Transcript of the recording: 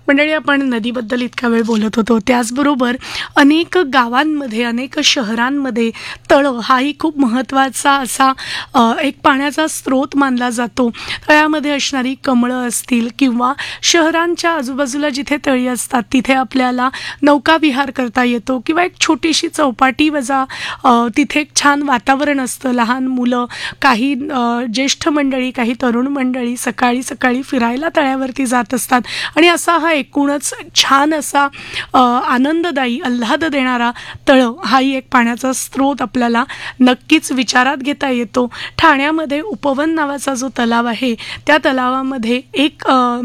मंडळी, आपण नदीबद्दल इतका वेळ बोलत होतो, त्याचबरोबर अनेक गावांमध्ये, अनेक शहरांमध्ये तळं हाही खूप महत्त्वाचा असा एक पाण्याचा स्रोत मानला जातो. तळ्यामध्ये असणारी कमळं असतील किंवा शहरांच्या आजूबाजूला जिथे तळी असतात तिथे आपल्याला नौकाविहार करता येतो किंवा एक छोटीशी चौपाटी वजा तिथे एक छान वातावरण असतं. लहान मुलं, काही ज्येष्ठ मंडळी, काही तरुण मंडळी सकाळी सकाळी फिरायला तळ्यावरती जात असतात आणि असा हा एकूणच छान असा आनंददायी, आल्हाद देणारा तळं हाही एक पाण्याचा स्रोत आपल्याला नक्कीच विचारात घेता येतो. ठाण्यामध्ये उपवन नावाचा जो तलाव आहे, त्या तलावामध्ये एक